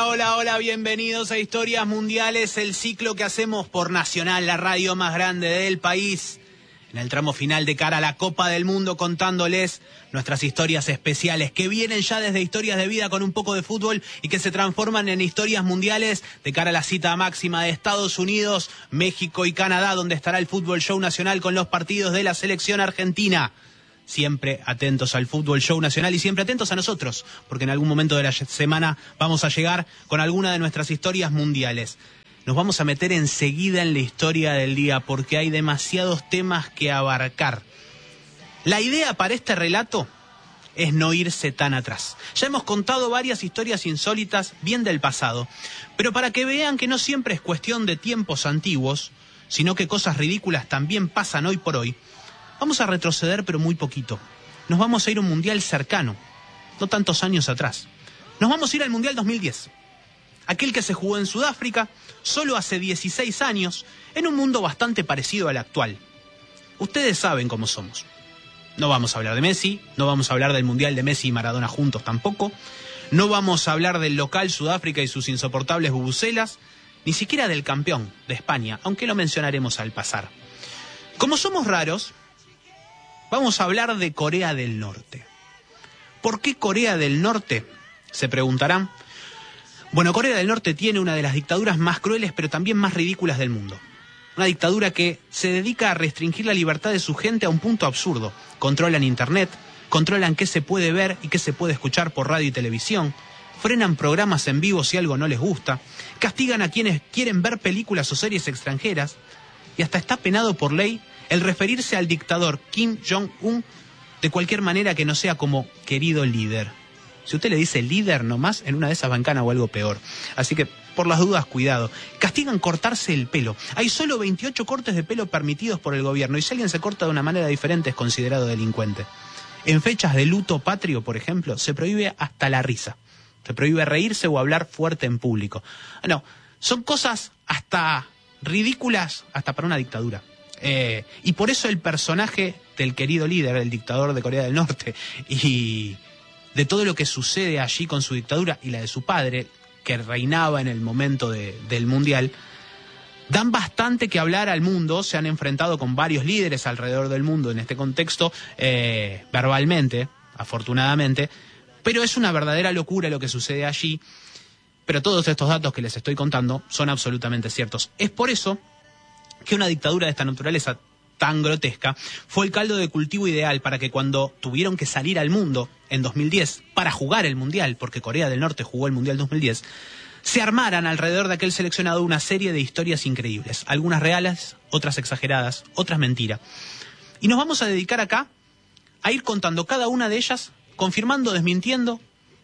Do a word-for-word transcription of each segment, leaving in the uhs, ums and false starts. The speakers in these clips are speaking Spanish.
Hola, hola, hola, bienvenidos a Historias Mundiales, el ciclo que hacemos por Nacional, la radio más grande del país. En el tramo final de cara a la Copa del Mundo, contándoles nuestras historias especiales que vienen ya desde historias de vida con un poco de fútbol y que se transforman en historias mundiales de cara a la cita máxima de Estados Unidos, México y Canadá, donde estará el Fútbol Show Nacional con los partidos de la selección argentina. Siempre atentos al Fútbol Show Nacional y siempre atentos a nosotros, porque en algún momento de la semana vamos a llegar con alguna de nuestras historias mundiales. Nos vamos a meter enseguida en la historia del día porque hay demasiados temas que abarcar. La idea para este relato es no irse tan atrás. Ya hemos contado varias historias insólitas bien del pasado, pero para que vean que no siempre es cuestión de tiempos antiguos, sino que cosas ridículas también pasan hoy por hoy, vamos a retroceder pero muy poquito. Nos vamos a ir a un mundial cercano, no tantos años atrás. Nos vamos a ir al Mundial dos mil diez. Aquel que se jugó en Sudáfrica solo hace dieciséis años, en un mundo bastante parecido al actual. Ustedes saben cómo somos. No vamos a hablar de Messi, no vamos a hablar del Mundial de Messi y Maradona juntos tampoco, no vamos a hablar del local Sudáfrica y sus insoportables bubucelas, ni siquiera del campeón de España, aunque lo mencionaremos al pasar. Como somos raros, vamos a hablar de Corea del Norte. ¿Por qué Corea del Norte? Se preguntarán. Bueno, Corea del Norte tiene una de las dictaduras más crueles pero también más ridículas del mundo. Una dictadura que se dedica a restringir la libertad de su gente a un punto absurdo. Controlan internet, controlan qué se puede ver y qué se puede escuchar por radio y televisión, frenan programas en vivo si algo no les gusta, castigan a quienes quieren ver películas o series extranjeras y hasta está penado por ley el referirse al dictador Kim Jong-un de cualquier manera que no sea como querido líder. Si usted le dice líder nomás, en una de esas bancana o algo peor. Así que, por las dudas, cuidado. Castigan cortarse el pelo. Hay solo veintiocho cortes de pelo permitidos por el gobierno y si alguien se corta de una manera diferente es considerado delincuente. En fechas de luto patrio, por ejemplo, se prohíbe hasta la risa. Se prohíbe reírse o hablar fuerte en público. No, son cosas hasta ridículas, hasta para una dictadura. Eh, y por eso el personaje del querido líder, el dictador de Corea del Norte, y de todo lo que sucede allí con su dictadura y la de su padre, que reinaba en el momento de, del Mundial, dan bastante que hablar al mundo. Se han enfrentado con varios líderes alrededor del mundo en este contexto, eh, verbalmente, afortunadamente, pero es una verdadera locura lo que sucede allí. Pero todos estos datos que les estoy contando son absolutamente ciertos. Es por eso que una dictadura de esta naturaleza tan grotesca fue el caldo de cultivo ideal para que cuando tuvieron que salir al mundo en dos mil diez para jugar el Mundial, porque Corea del Norte jugó el Mundial dos mil diez, se armaran alrededor de aquel seleccionado una serie de historias increíbles, algunas reales, otras exageradas, otras mentira. Y nos vamos a dedicar acá a ir contando cada una de ellas, confirmando, desmintiendo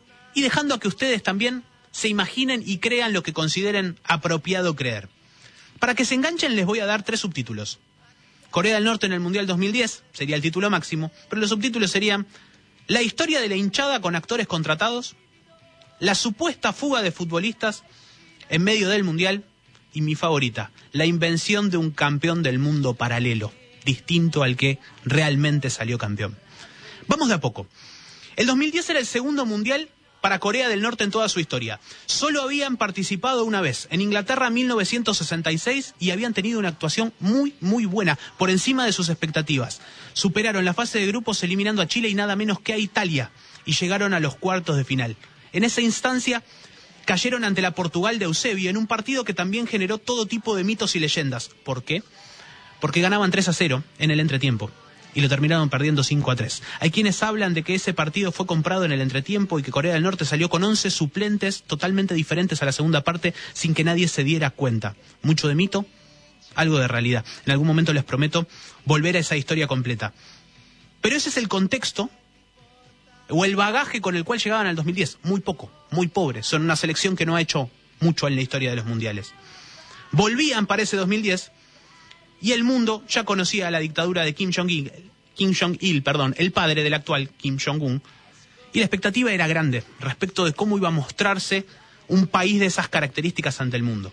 y dejando a que ustedes también se imaginen y crean lo que consideren apropiado creer. Para que se enganchen les voy a dar tres subtítulos. Corea del Norte en el Mundial dos mil diez sería el título máximo, pero los subtítulos serían la historia de la hinchada con actores contratados, la supuesta fuga de futbolistas en medio del Mundial y mi favorita, la invención de un campeón del mundo paralelo, distinto al que realmente salió campeón. Vamos de a poco. El dos mil diez era el segundo Mundial para Corea del Norte en toda su historia. Solo habían participado una vez, en Inglaterra en mil novecientos sesenta y seis, y habían tenido una actuación muy, muy buena, por encima de sus expectativas. Superaron la fase de grupos eliminando a Chile y nada menos que a Italia, y llegaron a los cuartos de final. En esa instancia cayeron ante la Portugal de Eusebio, en un partido que también generó todo tipo de mitos y leyendas. ¿Por qué? Porque ganaban tres a cero en el entretiempo. Y lo terminaron perdiendo cinco a tres. Hay quienes hablan de que ese partido fue comprado en el entretiempo y que Corea del Norte salió con once suplentes totalmente diferentes a la segunda parte sin que nadie se diera cuenta. Mucho de mito, algo de realidad. En algún momento les prometo volver a esa historia completa. Pero ese es el contexto o el bagaje con el cual llegaban al dos mil diez. Muy poco, muy pobres. Son una selección que no ha hecho mucho en la historia de los mundiales. Volvían para ese dos mil diez... y el mundo ya conocía la dictadura de Kim Jong-il, Kim Jong-il, perdón, el padre del actual Kim Jong-un, y la expectativa era grande respecto de cómo iba a mostrarse un país de esas características ante el mundo.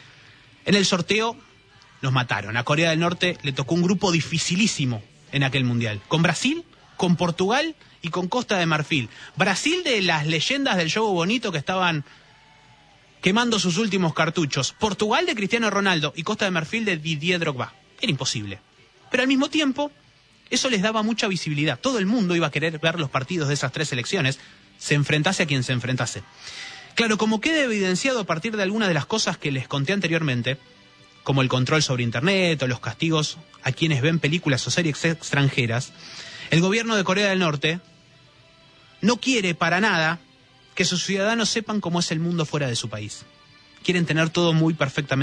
En el sorteo los mataron. A Corea del Norte le tocó un grupo dificilísimo en aquel mundial, con Brasil, con Portugal y con Costa de Marfil. Brasil de las leyendas del juego bonito que estaban quemando sus últimos cartuchos. Portugal de Cristiano Ronaldo y Costa de Marfil de Didier Drogba. Era imposible. Pero al mismo tiempo, eso les daba mucha visibilidad. Todo el mundo iba a querer ver los partidos de esas tres selecciones, se enfrentase a quien se enfrentase. Claro, como queda evidenciado a partir de algunas de las cosas que les conté anteriormente, como el control sobre Internet o los castigos a quienes ven películas o series extranjeras, el gobierno de Corea del Norte no quiere para nada que sus ciudadanos sepan cómo es el mundo fuera de su país. Quieren tener todo muy perfectamente